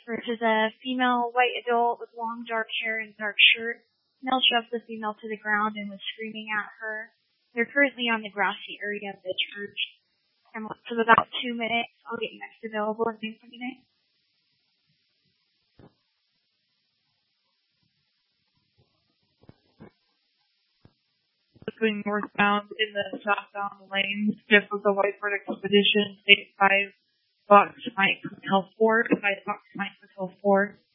versus a female white adult with long dark hair and dark shirt. Male shoved the female to the ground and was screaming at her. They're currently on the grassy area of the church. I'm up to about 2 minutes. I'll get next available and thanks for the night. Going northbound in the southbound lanes, just with the Whiteford Expedition, 85 Fox Mike Hotel 4, 5 Fox Mike Hotel 4.